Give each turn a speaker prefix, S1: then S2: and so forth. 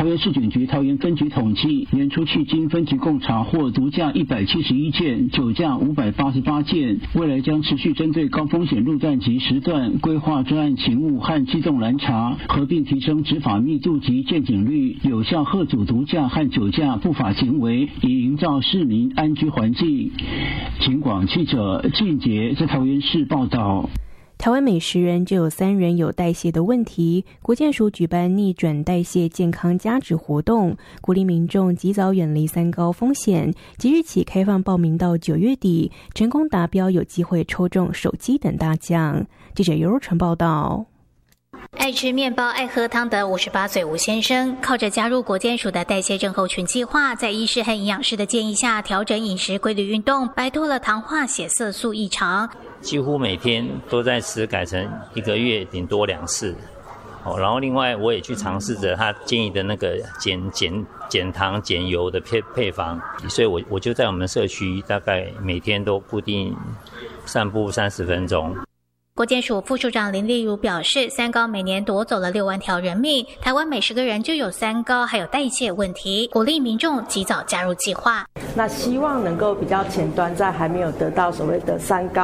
S1: 桃园市警局桃园分局统计，年初迄今分局共查获毒驾171件，酒驾588件。未来将持续针对高风险路段及时段，规划专案勤务和机动拦查，合并提升执法密度及见警率，有效遏阻毒驾和酒驾不法行为，以营造市民安居环境。警广记者靳杰在桃园市报道。
S2: 台湾每10人就有3人有代谢的问题，国健署举办逆转代谢健康加值活动，鼓励民众及早远离三高风险。即日起开放报名到9月底，成功达标有机会抽中手机等大奖。记者尤若纯报道。
S3: 爱吃面包、爱喝汤的58岁吴先生，靠着加入国健署的代谢症候群计划，在医师和营养师的建议下，调整饮食、规律运动，摆脱了糖化血色素异常。
S4: 几乎每天都在吃，改成1个月顶多2次。然后另外我也去尝试着他建议的那个减糖减油的配方，所以我就在我们社区大概每天都固定散步30分钟。
S3: 国健署副署长林丽如表示，3高每年夺走了6万条人命，台湾每10个人就有3高，还有代谢问题，鼓励民众及早加入计划。
S5: 那希望能够比较前端，在还没有得到所谓的3高